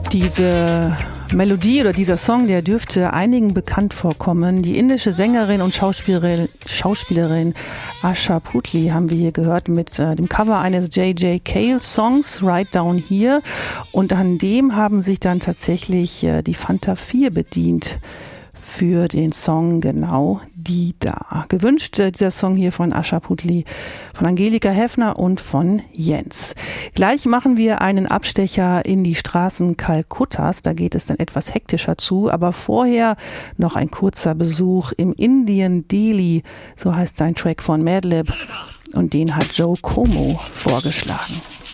Diese Melodie oder dieser Song, der dürfte einigen bekannt vorkommen. Die indische Sängerin und Schauspielerin Asha Puthli haben wir hier gehört mit dem Cover eines J.J. Cale Songs, Right Down Here. Und an dem haben sich dann tatsächlich die Fanta 4 bedient für den Song Genau die da. Gewünscht dieser Song hier von Asha Puthli, von Angelika Heffner und von Jens. Gleich machen wir einen Abstecher in die Straßen Kalkuttas. Da geht es dann etwas hektischer zu, aber vorher noch ein kurzer Besuch im Indian Delhi. So heißt sein Track von Madlib und den hat Joe Como vorgeschlagen.